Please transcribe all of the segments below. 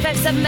95.7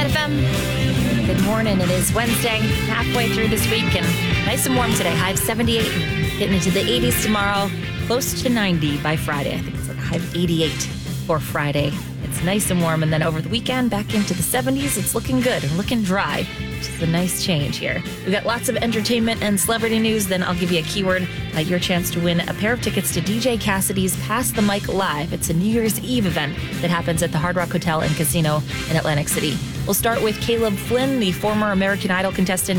FM. Good morning. It is Wednesday, halfway through this week, and nice and warm today. High of 78, getting into the 80s tomorrow, close to 90 by Friday. I think it's like a high of 88 for Friday. It's nice and warm, and then over the weekend, back into the 70s. It's looking good and looking dry, which is a nice change here. We've got lots of entertainment and celebrity news. Then I'll give you a keyword, your chance to win a pair of tickets to DJ Cassidy's Pass the Mic Live. It's a New Year's Eve event that happens at the Hard Rock Hotel and Casino in Atlantic City. We'll start with Caleb Flynn, the former American Idol contestant.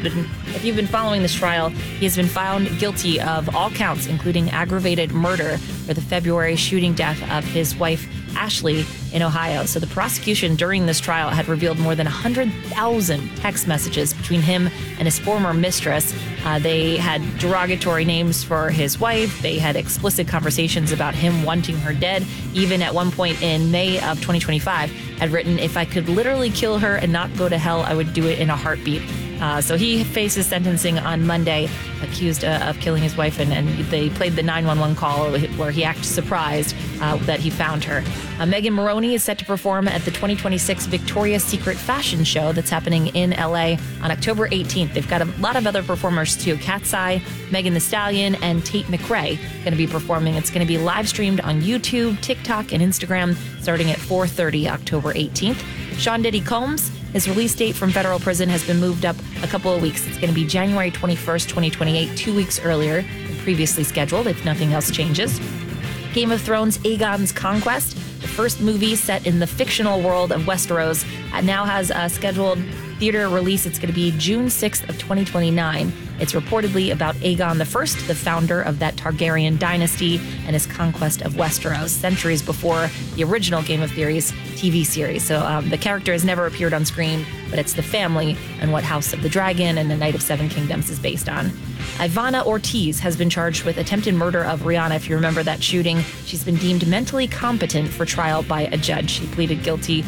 If you've been following this trial, he has been found guilty of all counts, including aggravated murder for the February shooting death of his wife, Ashley, in Ohio. So the prosecution during this trial had revealed more than 100,000 text messages between him and his former mistress. They had derogatory names for his wife. They had explicit conversations about him wanting her dead. Even at one point in May of 2025, had written, "If I could literally kill her and not go to hell, I would do it in a heartbeat." So he faces sentencing on Monday, accused of killing his wife, and they played the 911 call where he acted surprised that he found her. Megan Moroney is set to perform at the 2026 Victoria's Secret fashion show that's happening in LA on October 18th. They've got a lot of other performers too. Cat's-Eye, Megan Thee Stallion, and Tate McRae going to be performing. It's going to be live streamed on YouTube, TikTok, and Instagram starting at 4:30 October 18th. Sean Diddy Combs, his release date from federal prison has been moved up a couple of weeks. It's going to be January 21st, 2028, 2 weeks earlier than previously scheduled, if nothing else changes. Game of Thrones Aegon's Conquest, the first movie set in the fictional world of Westeros, now has a scheduled theater release. It's going to be June 6th of 2029. It's reportedly about Aegon I, the founder of that Targaryen dynasty, and his conquest of Westeros, centuries before the original Game of Thrones TV series. So the character has never appeared on screen, but it's the family and what House of the Dragon and the Knight of Seven Kingdoms is based on. Ivana Ortiz has been charged with attempted murder of Rihanna. If you remember that shooting, she's been deemed mentally competent for trial by a judge. She pleaded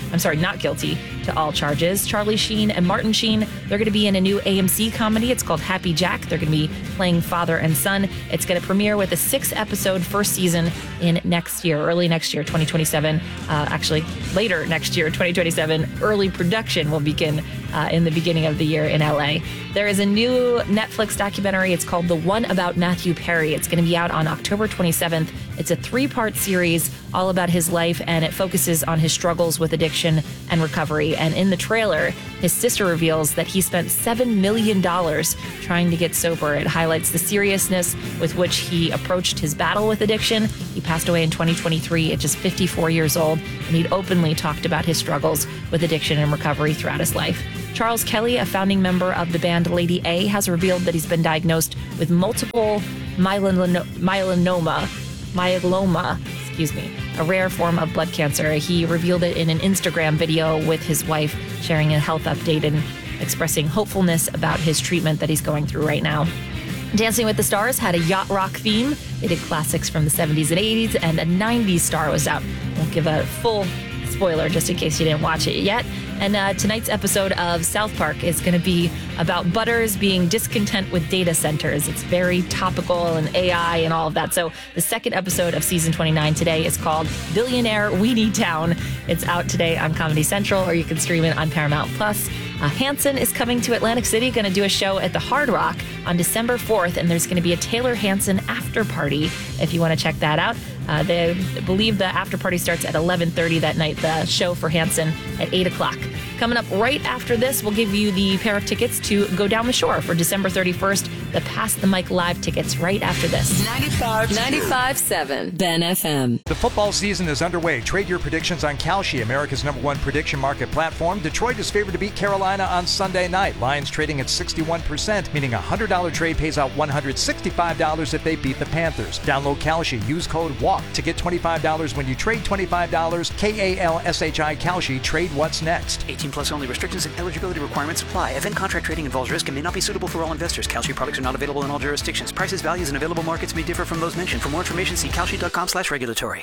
not guilty to all charges. Charlie Sheen and Martin Sheen, they're going to be in a new AMC comedy. It's called Happy Jack. They're going to be playing father and son. It's going to premiere with a 6-episode first season in next year, early next year, 2027. Actually, later next year, 2027. Early production will begin in the beginning of the year in LA. There is a new Netflix documentary. It's called The One About Matthew Perry. It's going to be out on October 27th. It's a 3-part series all about his life, and it focuses on his struggles with addiction and recovery. And in the trailer, his sister reveals that he spent $7 million trying to get sober. It highlights the seriousness with which he approached his battle with addiction. He passed away in 2023 at just 54 years old, and he'd openly talked about his struggles with addiction and recovery throughout his life. Charles Kelly, a founding member of the band Lady A, has revealed that he's been diagnosed with multiple myeloma, a rare form of blood cancer. He revealed it in an Instagram video with his wife, sharing a health update and expressing hopefulness about his treatment that he's going through right now. Dancing with the Stars had a yacht rock theme. They did classics from the 70s and 80s, and a 90s star was out. Won't give a full spoiler just in case you didn't watch it yet. And tonight's episode of South Park is going to be about Butters being discontent with data centers. It's very topical and AI and all of that. So the second episode of season 29 today is called Billionaire Weenie Town. It's out today on Comedy Central, or you can stream it on Paramount Plus. Hanson is coming to Atlantic City, going to do a show at the Hard Rock on December 4th, and there's going to be a Taylor Hanson after party if you want to check that out. They believe the after party starts at 11:30 that night, the show for Hanson at 8 o'clock. Coming up right after this, we'll give you the pair of tickets to Go Down the Shore for December 31st, the Pass the Mic Live tickets right after this. 95.7 Ben FM. The football season is underway. Trade your predictions on Kalshi, America's #1 prediction market platform. Detroit is favored to beat Carolina on Sunday night. Lions trading at 61%, meaning a $100 trade pays out $165 if they beat the Panthers. Download Kalshi. Use code WALK to get $25 when you trade $25. KALSHI Kalshi. Trade what's next. 18 plus only. Restrictions and eligibility requirements apply. Event contract trading involves risk and may not be suitable for all investors. Kalshi products are not available in all jurisdictions. Prices, values, and available markets may differ from those mentioned. For more information, see kalshi.com/regulatory. Hey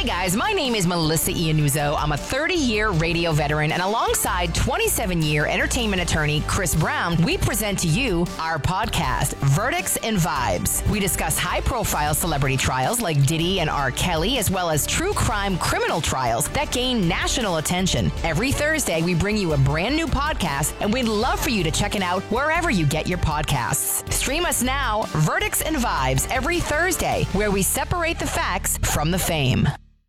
Hi, guys. My name is Melissa Iannuzzo. I'm a 30-year radio veteran, and alongside 27-year entertainment attorney Chris Brown, we present to you our podcast, Verdicts and Vibes. We discuss high-profile celebrity trials like Diddy and R. Kelly, as well as true crime criminal trials that gain national attention. Every Thursday, we bring you a brand new podcast, and we'd love for you to check it out wherever you get your podcasts. Stream us now, Verdicts and Vibes, every Thursday, where we separate the facts from the fame.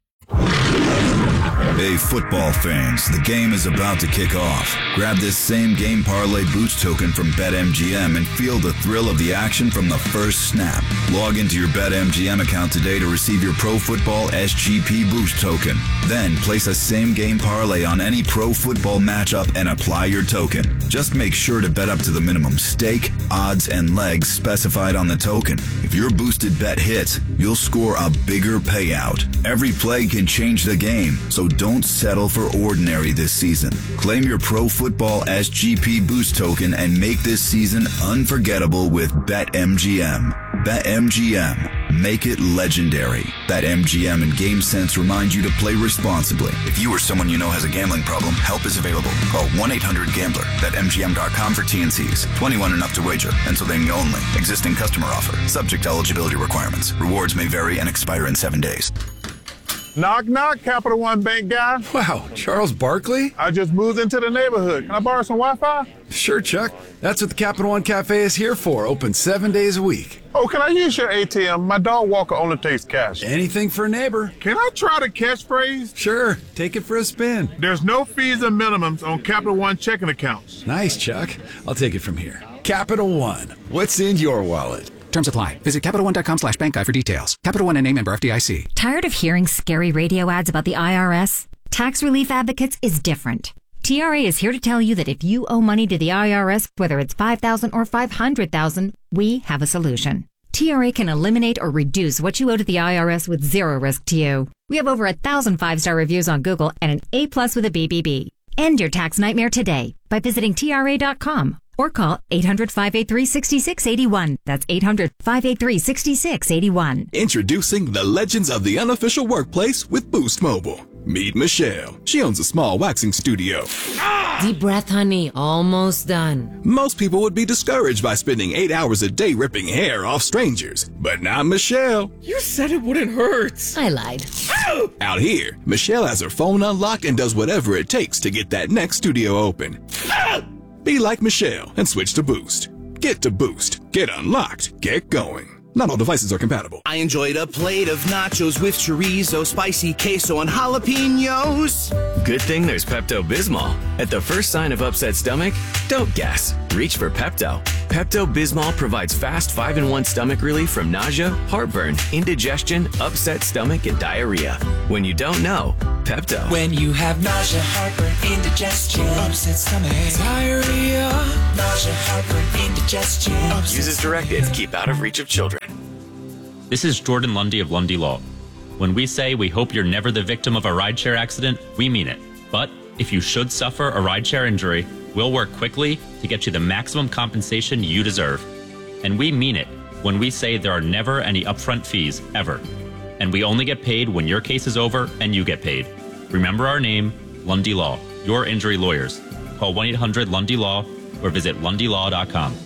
Hey, football fans, the game is about to kick off. Grab this same game parlay boost token from BetMGM and feel the thrill of the action from the first snap. Log into your BetMGM account today to receive your Pro Football SGP boost token. Then place a same game parlay on any pro football matchup and apply your token. Just make sure to bet up to the minimum stake, odds, and legs specified on the token. If your boosted bet hits, you'll score a bigger payout. Every play can change the game, so don't settle for ordinary this season. Claim your Pro Football SGP boost token and make this season unforgettable with BetMGM. BetMGM. Make it legendary. BetMGM and GameSense remind you to play responsibly. If you or someone you know has a gambling problem, help is available. Call 1-800-GAMBLER. BetMGM.com for T&Cs. 21 and up to wager. Pennsylvania only. Existing customer offer. Subject to eligibility requirements. Rewards may vary and expire in 7 days. Knock, knock, Capital One Bank guy. Wow, Charles Barkley? I just moved into the neighborhood. Can I borrow some Wi-Fi? Sure, Chuck. That's what the Capital One Cafe is here for. Open 7 days a week. Oh, can I use your ATM? My dog walker only takes cash. Anything for a neighbor. Can I try the catchphrase? Sure, take it for a spin. There's no fees and minimums on Capital One checking accounts. Nice, Chuck. I'll take it from here. Capital One. What's in your wallet? Terms apply. Visit CapitalOne.com/bankguide for details. Capital One, N.A. member FDIC. Tired of hearing scary radio ads about the IRS? Tax Relief Advocates is different. TRA is here to tell you that if you owe money to the IRS, whether it's $5,000 or $500,000, we have a solution. TRA can eliminate or reduce what you owe to the IRS with zero risk to you. We have over 1,000 5-star reviews on Google and an A+ with a BBB. End your tax nightmare today by visiting TRA.com. Or call 800-583-6681. That's 800-583-6681. Introducing the legends of the unofficial workplace with Boost Mobile. Meet Michelle. She owns a small waxing studio. Deep breath, honey. Almost done. Most people would be discouraged by spending 8 hours a day ripping hair off strangers. But not Michelle. You said it wouldn't hurt. I lied. Out here, Michelle has her phone unlocked and does whatever it takes to get that next studio open. Be like Michelle and switch to Boost. Get to Boost. Get unlocked. Get going. Not all devices are compatible. I enjoyed a plate of nachos with chorizo, spicy queso, and jalapenos. Good thing there's Pepto-Bismol. At the first sign of upset stomach, don't guess. Reach for Pepto. Pepto-Bismol provides fast 5-in-1 stomach relief from nausea, heartburn, indigestion, upset stomach, and diarrhea. When you don't know, Pepto. When you have nausea, heartburn, indigestion, upset stomach, diarrhea, nausea, heartburn, indigestion. Use as directed. Keep out of reach of children. This is Jordan Lundy of Lundy Law. When we say we hope you're never the victim of a rideshare accident, we mean it. But if you should suffer a rideshare injury, we'll work quickly to get you the maximum compensation you deserve. And we mean it when we say there are never any upfront fees, ever. And we only get paid when your case is over and you get paid. Remember our name, Lundy Law, your injury lawyers. Call 1-800-LUNDY-LAW or visit lundylaw.com.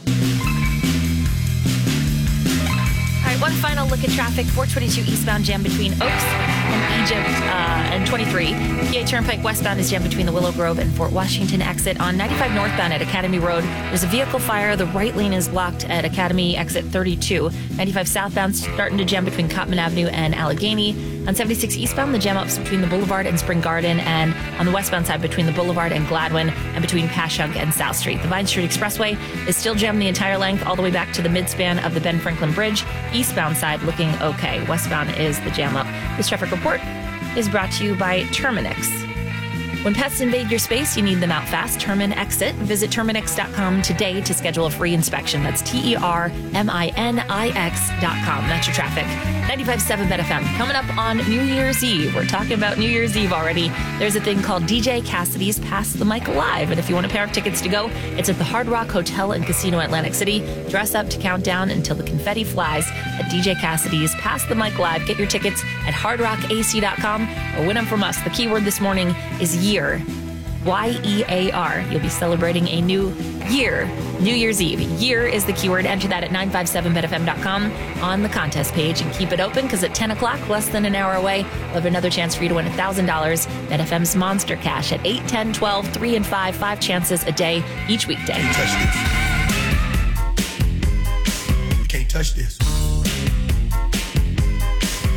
One final look at traffic. 422 eastbound jam between Oaks and Egypt and 23. PA Turnpike westbound is jammed between the Willow Grove and Fort Washington exit. On 95 northbound at Academy Road, there's a vehicle fire. The right lane is blocked at Academy exit 32. 95 southbound starting to jam between Cotman Avenue and Allegheny. On 76 eastbound, the jam ups between the Boulevard and Spring Garden, and on the westbound side between the Boulevard and Gladwin, and between Passyunk and South Street. The Vine Street Expressway is still jammed the entire length all the way back to the midspan of the Ben Franklin Bridge. Eastbound side looking okay. Westbound is the jam up. This traffic report is brought to you by Terminix. When pests invade your space, you need them out fast. Termin Exit. Visit Terminix.com today to schedule a free inspection. That's TERMINIX.com. That's your traffic. 95.7 BetFM. Coming up on New Year's Eve. We're talking about New Year's Eve already. There's a thing called DJ Cassidy's Pass the Mic Live. And if you want a pair of tickets to go, it's at the Hard Rock Hotel and Casino Atlantic City. Dress up to count down until the confetti flies at DJ Cassidy's Pass the Mic Live. Get your tickets at hardrockac.com or win them from us. The keyword this morning is year. Y-E-A-R. You'll be celebrating a new year, New Year's Eve. Year is the keyword. Enter that at 957betfm.com on the contest page and keep it open because at 10 o'clock, less than an hour away, we'll have another chance for you to win $1,000. BetFM's Monster Cash at 8, 10, 12, 3, and 5. 5 chances a day each weekday. You can't touch this.